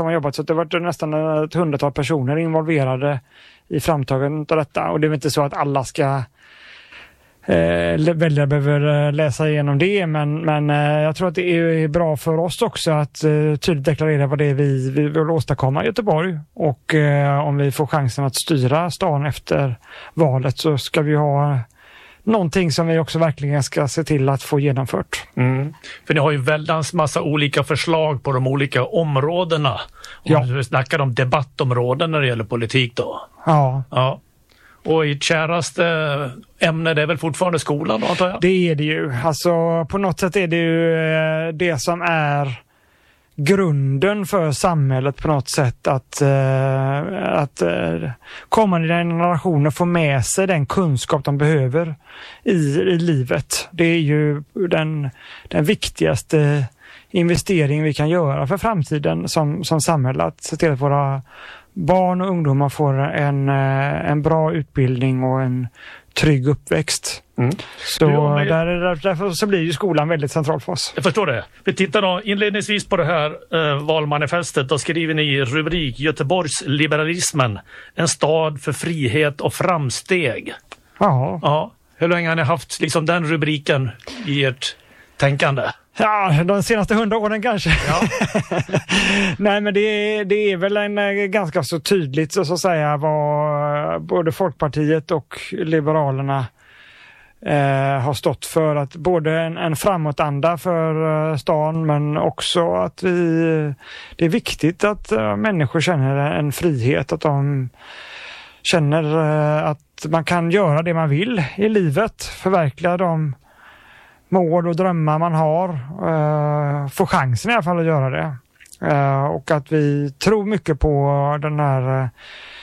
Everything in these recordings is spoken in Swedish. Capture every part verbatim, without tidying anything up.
har jobbat, så det har varit nästan ett hundratal personer involverade i framtagandet av detta. Och det är väl inte så att alla ska eh, välja behöver läsa igenom det, men, men eh, jag tror att det är bra för oss också att eh, tydligt deklarera vad det är vi, vi vill åstadkomma i Göteborg. Och eh, om vi får chansen att styra stan efter valet, så ska vi ha någonting som vi också verkligen ska se till att få genomfört. Mm. För ni har ju väldans massa olika förslag på de olika områdena. Om ja. vi snackar om debattområden när det gäller politik då. Ja. Ja. Och i käraste ämne, det är väl fortfarande skolan då, antar jag? Det är det ju. Alltså på något sätt är det ju det som är grunden för samhället på något sätt, att, uh, att uh, kommande generationer får med sig den kunskap de behöver i, i livet. Det är ju den, den viktigaste investering vi kan göra för framtiden som, som samhälle, att se till att våra barn och ungdomar får en, en bra utbildning och en trygg uppväxt. Mm. Så jo, men... där, därför så blir ju skolan väldigt central för oss. Jag förstår det. Vi tittar då inledningsvis på det här eh, valmanifestet. Då skriver ni i rubrik Göteborgs liberalismen, en stad för frihet och framsteg. Jaha. Ja. Hur länge har ni haft liksom den rubriken i ert tänkande? Ja, de senaste hundra åren kanske. Ja. Nej, men det, det är väl en ganska så tydligt så att säga vad både Folkpartiet och Liberalerna eh, har stått för. Att både en, en framåtanda för eh, stan, men också att vi, det är viktigt att eh, människor känner en frihet, att de känner eh, att man kan göra det man vill i livet, förverkliga de mål och drömmar man har, uh, få chansen i alla fall att göra det. Uh, och att vi tror mycket på den här uh,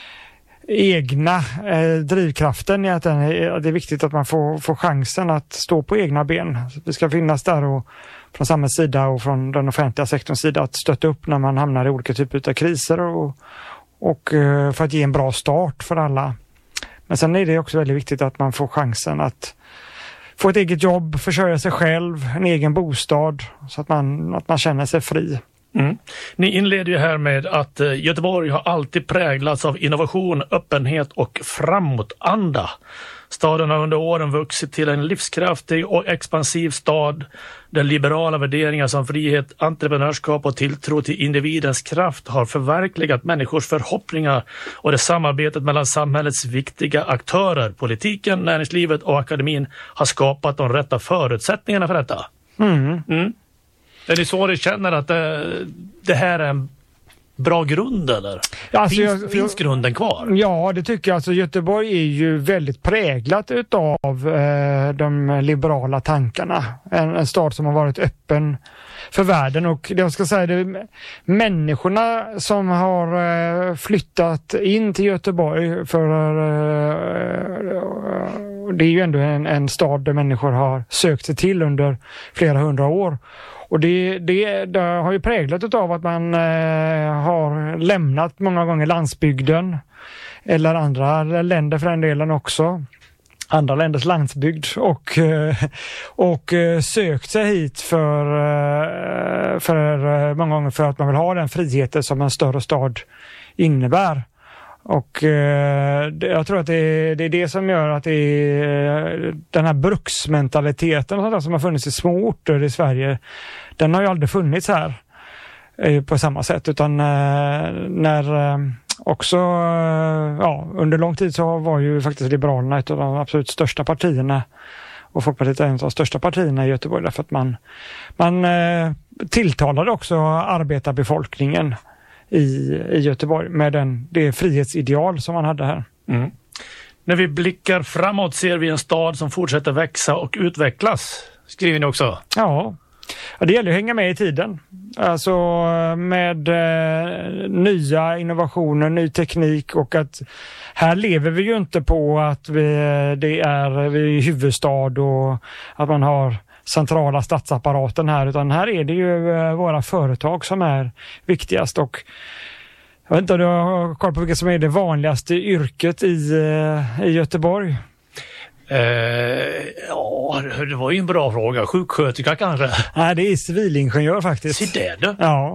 egna uh, drivkraften i att den är, det är viktigt att man får, får chansen att stå på egna ben. Vi ska finnas där och från samhällets sida och från den offentliga sektorns sida att stötta upp när man hamnar i olika typer av kriser och, och uh, för att ge en bra start för alla. Men sen är det också väldigt viktigt att man får chansen att få ett eget jobb, försörja sig själv, en egen bostad, så att man, att man känner sig fri. Mm. Ni inleder ju här med att Göteborg har alltid präglats av innovation, öppenhet och framåtanda. Staden har under åren vuxit till en livskraftig och expansiv stad där liberala värderingar som frihet, entreprenörskap och tilltro till individens kraft har förverkligat människors förhoppningar, och det samarbetet mellan samhällets viktiga aktörer, politiken, näringslivet och akademin har skapat de rätta förutsättningarna för detta. Mm. Mm. Är det så du känner att det, det här är en bra grund, eller? Ja, alltså finns, jag, finns grunden kvar? Ja, det tycker jag. Alltså, Göteborg är ju väldigt präglat utav eh, de liberala tankarna. En, en stad som har varit öppen för världen, och jag ska säga det, människorna som har eh, flyttat in till Göteborg, för eh, det är ju ändå en, en stad där människor har sökt sig till under flera hundra år. Och det, det, det har ju präglat av att man eh, har lämnat många gånger landsbygden, eller andra länder för den delen också, andra länders landsbygd, och, eh, och eh, sökt sig hit för, eh, för eh, många gånger för att man vill ha den friheten som en större stad innebär. Och eh, jag tror att det, det är det som gör att det är den här bruksmentaliteten som har funnits i små orter i Sverige, den har ju aldrig funnits här eh, på samma sätt, utan eh, när eh, också eh, ja, under lång tid så var ju faktiskt Liberalerna ett av de absolut största partierna, och Folkpartiet är en av de största partierna i Göteborg, därför att man, man eh, tilltalade också arbetarbefolkningen I, i Göteborg med den, det frihetsideal som man hade här. Mm. När vi blickar framåt ser vi en stad som fortsätter växa och utvecklas, skriver ni också. Ja, det gäller att hänga med i tiden. Alltså med eh, nya innovationer, ny teknik, och att här lever vi ju inte på att vi, det är, vi är huvudstad och att man har centrala statsapparaten här, utan här är det ju eh, våra företag som är viktigast. Och jag vet inte om du har koll på vilket som är det vanligaste yrket i, eh, i Göteborg? Eh, ja, det var ju en bra fråga. Sjuksköterska kanske? Nej, det är civilingenjör faktiskt. Se det du. Ja.